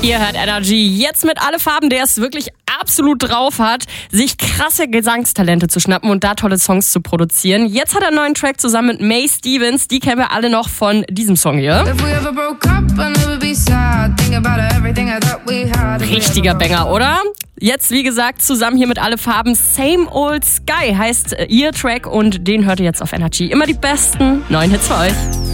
Ihr hört Energy jetzt mit Alle Farben, der es wirklich absolut drauf hat, sich krasse Gesangstalente zu schnappen und da tolle Songs zu produzieren. Jetzt hat er einen neuen Track zusammen mit May Stevens, die kennen wir alle noch von diesem Song hier. Richtiger Banger, oder? Jetzt, wie gesagt, zusammen hier mit Alle Farben, Same Old Sky heißt ihr Track und den hört ihr jetzt auf Energy. Immer die besten neuen Hits für euch.